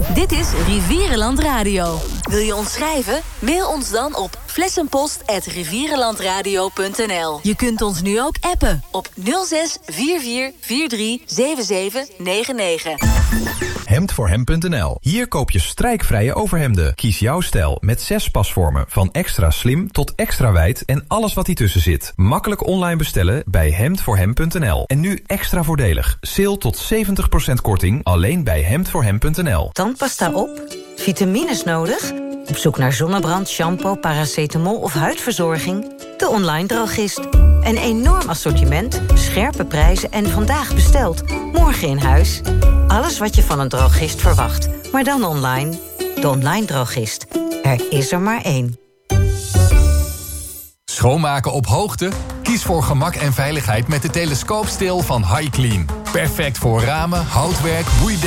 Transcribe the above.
Dit is Rivierenland Radio. Wil je ons schrijven? Mail ons dan op flessenpost@rivierenlandradio.nl. Je kunt ons nu ook appen op 06 44 43 77 99. Hemdvoorhem.nl. Hier koop je strijkvrije overhemden. Kies jouw stijl met 6 pasvormen. Van extra slim tot extra wijd en alles wat tussen zit. Makkelijk online bestellen bij Hemdvoorhem.nl. En nu extra voordelig. Sale tot 70% korting alleen bij Hemdvoorhem.nl. Tandpasta op? Vitamines nodig? Op zoek naar zonnebrand, shampoo, paracetamol of huidverzorging? De Online Drogist. Een enorm assortiment, scherpe prijzen en vandaag besteld. Morgen in huis. Alles wat je van een drogist verwacht, maar dan online. De Online Drogist. Er is er maar één. Schoonmaken op hoogte? Kies voor gemak en veiligheid met de telescoopsteel van HiClean. Perfect voor ramen, houtwerk, boeidek